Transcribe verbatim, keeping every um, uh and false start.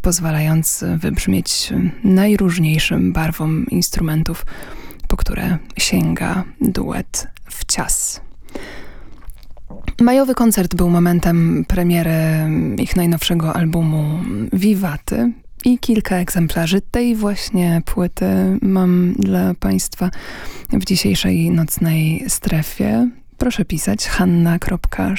pozwalając wybrzmieć najróżniejszym barwom instrumentów, po które sięga duet w cias. Majowy koncert był momentem premiery ich najnowszego albumu Wiwaty i kilka egzemplarzy tej właśnie płyty mam dla Państwa w dzisiejszej nocnej strefie. Proszę pisać hanna kropka